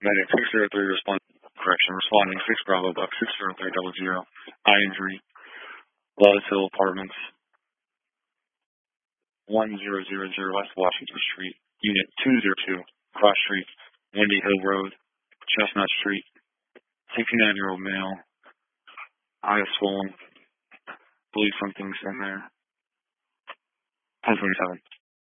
Medic 603 responding 6 Bravo Buck 60300. Eye injury. Lotus Hill Apartments 1000 West Washington Street. Unit 202 Cross Street, Windy Hill Road, Chestnut Street. 69-year-old male. Eye is swollen. Believe something's in there. 1027.